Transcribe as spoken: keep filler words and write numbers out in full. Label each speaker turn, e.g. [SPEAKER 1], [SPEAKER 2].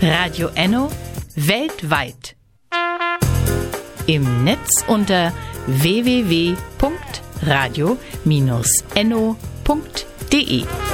[SPEAKER 1] Radio Enno weltweit. Im Netz unter w w w punkt radio Bindestrich enno punkt de.